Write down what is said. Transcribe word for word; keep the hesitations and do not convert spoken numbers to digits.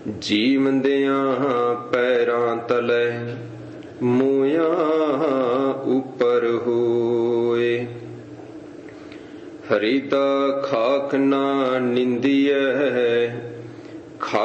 ਜੀਵਦਿਆਂ ਪੈਰਾਂ ਤਲੇ ਮੋਇਆ ਉੱਪਰ ਹੋਏ। ਹਰੀ ਤਾ ਖਾਕ ਨਾ ਨਿੰਦੀਐ,